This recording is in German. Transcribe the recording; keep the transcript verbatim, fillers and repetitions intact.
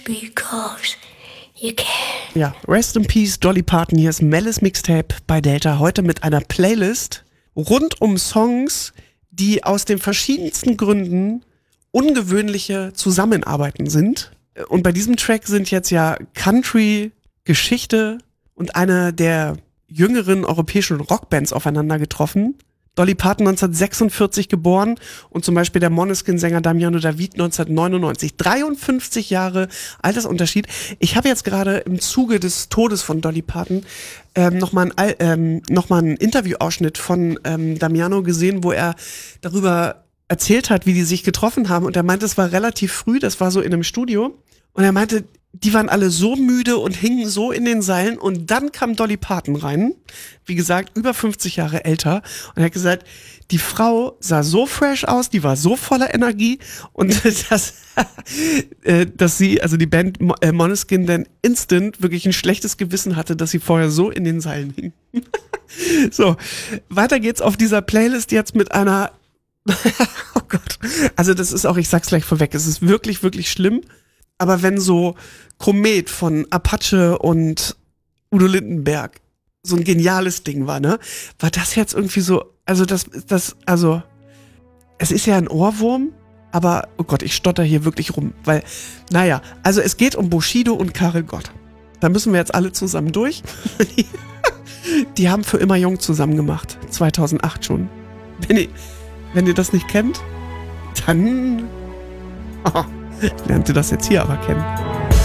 Because you can. Ja, Rest in Peace, Dolly Parton. Hier ist Mel's Mixtape bei Delta. Heute mit einer Playlist rund um Songs, die aus den verschiedensten Gründen ungewöhnliche Zusammenarbeiten sind. Und bei diesem Track sind jetzt ja Country, Geschichte und eine der jüngeren europäischen Rockbands aufeinander getroffen. Dolly Parton neunzehnhundertsechsundvierzig geboren und zum Beispiel der Måneskin-Sänger Damiano David neunzehnhundertneunundneunzig. dreiundfünfzig Jahre Altersunterschied. Ich habe jetzt gerade im Zuge des Todes von Dolly Parton ähm, nochmal ein, ähm, noch mal einen Interviewausschnitt von ähm, Damiano gesehen, wo er darüber erzählt hat, wie die sich getroffen haben. Und er meinte, es war relativ früh, das war so in einem Studio. Und er meinte, die waren alle so müde und hingen so in den Seilen und dann kam Dolly Parton rein, wie gesagt, über fünfzig Jahre älter, und er hat gesagt, die Frau sah so fresh aus, die war so voller Energie und dass, dass sie, also die Band Måneskin, dann instant wirklich ein schlechtes Gewissen hatte, dass sie vorher so in den Seilen hing. So, weiter geht's auf dieser Playlist jetzt mit einer, oh Gott, also das ist auch, ich sag's gleich vorweg, es ist wirklich, wirklich schlimm. Aber wenn so Komet von Apache und Udo Lindenberg so ein geniales Ding war, ne, war das jetzt irgendwie so, also das, das, also, es ist ja ein Ohrwurm, aber, oh Gott, ich stotter hier wirklich rum, weil, naja, also es geht um Bushido und Karel Gott. Da müssen wir jetzt alle zusammen durch. Die, die haben für immer jung zusammen gemacht, zweitausendacht schon. Wenn ihr, wenn ihr das nicht kennt, dann... Oh. Lernt ihr das jetzt hier aber kennen.